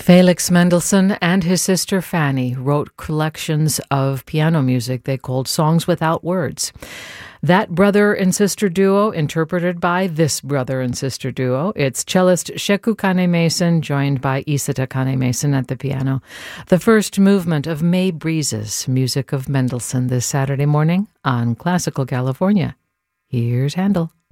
Felix Mendelssohn and his sister Fanny wrote collections of piano music they called Songs Without Words. That brother and sister duo interpreted by this brother and sister duo. It's cellist Sheku Kane-Mason joined by Isata Kane-Mason at the piano. The first movement of May Breezes, music of Mendelssohn this Saturday morning on Classical California. Here's Handel.